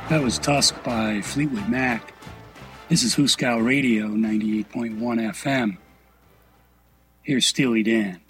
That was Tusk by Fleetwood Mac. This is Hooskow Radio 98.1 FM. Here's Steely Dan.